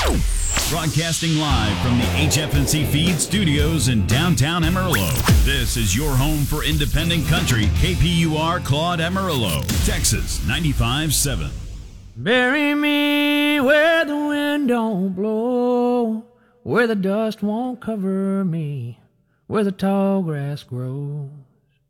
Broadcasting live from the HFNC Feed Studios in downtown Amarillo. This is your home for independent country, KPUR Claude Amarillo, Texas 95.7. Bury me where the wind don't blow, where the dust won't cover me, where the tall grass grows.